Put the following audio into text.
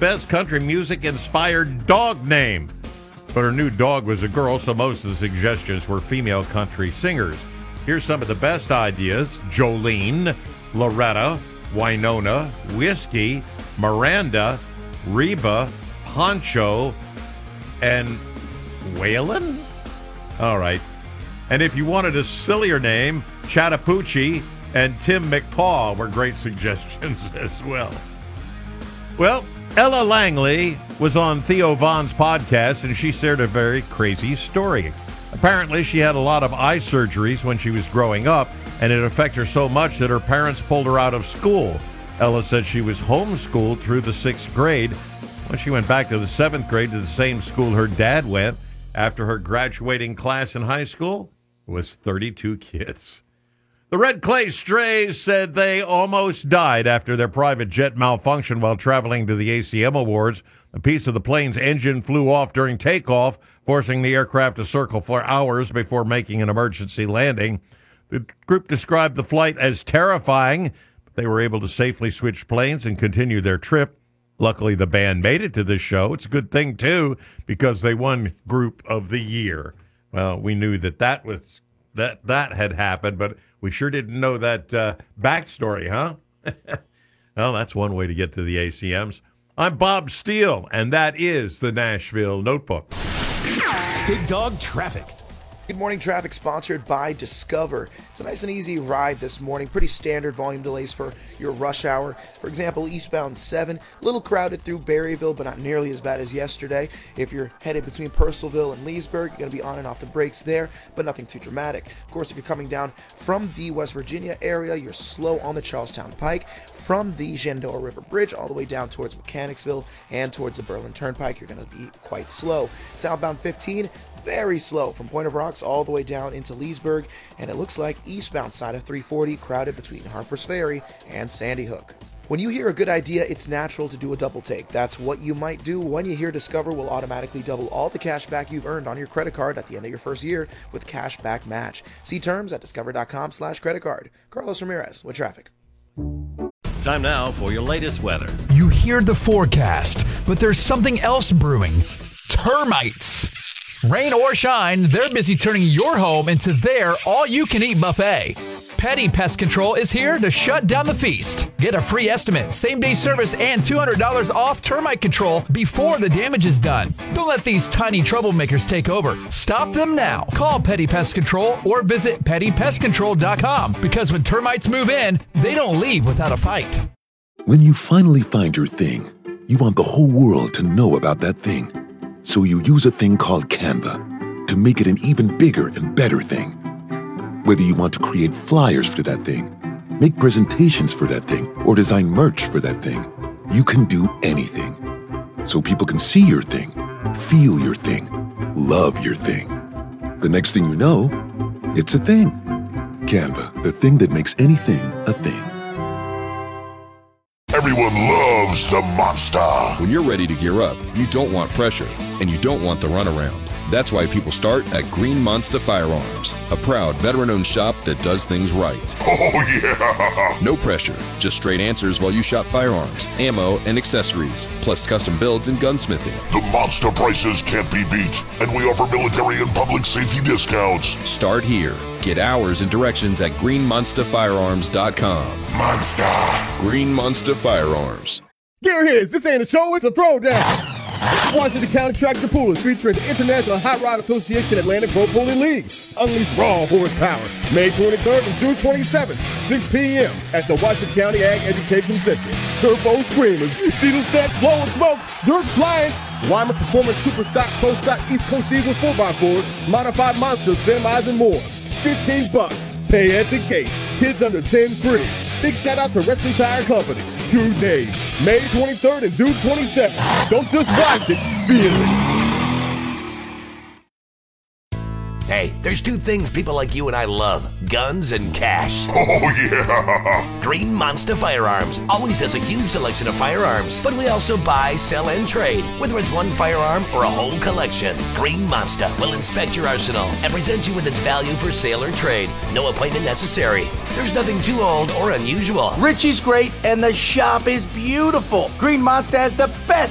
best country music-inspired dog name. But her new dog was a girl, so most of the suggestions were female country singers. Here's some of the best ideas. Jolene, Loretta, Winona, Whiskey, Miranda, Reba, Poncho, and Waylon? All right. And if you wanted a sillier name, Chattahoochee and Tim McPaw were great suggestions as well. Well, Ella Langley was on Theo Von's podcast, and she shared a very crazy story. Apparently, she had a lot of eye surgeries when she was growing up, and it affected her so much that her parents pulled her out of school. Ella said she was homeschooled through the 6th grade. When she went back to the 7th grade to the same school her dad went, after her graduating class in high school, it was 32 kids. The Red Clay Strays said they almost died after their private jet malfunctioned while traveling to the ACM Awards. A piece of the plane's engine flew off during takeoff, forcing the aircraft to circle for hours before making an emergency landing. The group described the flight as terrifying, but they were able to safely switch planes and continue their trip. Luckily, the band made it to this show. It's a good thing, too, because they won Group of the Year. Well, we knew that had happened, but we sure didn't know that backstory, huh? Well, that's one way to get to the ACMs. I'm Bob Steele, and that is the Nashville Notebook. Big Dog Traffic. Good morning, traffic sponsored by Discover. It's a nice and easy ride this morning. Pretty standard volume delays for your rush hour. For example, eastbound 7, a little crowded through Berryville, but not nearly as bad as yesterday. If you're headed between Purcellville and Leesburg, you're going to be on and off the brakes there, but nothing too dramatic. Of course, if you're coming down from the West Virginia area, you're slow on the Charlestown Pike. From the Shenandoah River Bridge all the way down towards Mechanicsville and towards the Berlin Turnpike, you're going to be quite slow. Southbound 15, very slow from Point of Rocks all the way down into Leesburg, and it looks like eastbound side of 340 crowded between Harper's Ferry and Sandy Hook. When you hear a good idea, it's natural to do a double take. That's what you might do when you hear Discover will automatically double all the cash back you've earned on your credit card at the end of your first year with Cash Back Match. See terms at discover.com/credit card. Carlos Ramirez with traffic. Time now for your latest weather. You hear the forecast, but there's something else brewing. Termites. Rain or shine, they're busy turning your home into their all-you-can-eat buffet. Petty Pest Control is here to shut down the feast. Get a free estimate, same-day service, and $200 off termite control before the damage is done. Don't let these tiny troublemakers take over. Stop them now. Call Petty Pest Control or visit pettypestcontrol.com, because when termites move in, they don't leave without a fight. When you finally find your thing, you want the whole world to know about that thing. So you use a thing called Canva to make it an even bigger and better thing. Whether you want to create flyers for that thing, make presentations for that thing, or design merch for that thing, you can do anything. So people can see your thing, feel your thing, love your thing. The next thing you know, it's a thing. Canva, the thing that makes anything a thing. Everyone loves the Monster. When you're ready to gear up, you don't want pressure, and you don't want the runaround. That's why people start at Green Monster Firearms, a proud veteran-owned shop that does things right. Oh, yeah! No pressure, just straight answers while you shop firearms, ammo, and accessories, plus custom builds and gunsmithing. The Monster prices can't be beat, and we offer military and public safety discounts. Start here. Get hours and directions at greenmonsterfirearms.com. Monster! Green Monster Firearms. Gear hits, this ain't a show, it's a throwdown. Washington County Tractor Pullers featuring the International Hot Rod Association Atlantic Pro Pulling League. Unleash raw horsepower. May 23rd and June 27th, 6 p.m. at the Washington County Ag Education Center. Turbo screamers, diesel stacks blowing smoke, dirt flying. Weimer Performance Super Stock, Pro Stock, East Coast Diesel 4x4s, modified monsters, semis, and more. $15. Pay at the gate. Kids under 10 free. Big shout out to Wrestling Tire Company. 2 days, May 23rd and June 27th. Don't just watch it, feel it. Hey, there's two things people like you and I love: guns and cash. Oh, yeah! Green Monster Firearms always has a huge selection of firearms, but we also buy, sell, and trade, whether it's one firearm or a whole collection. Green Monster will inspect your arsenal and present you with its value for sale or trade. No appointment necessary. There's nothing too old or unusual. Richie's great, and the shop is beautiful. Green Monster has the best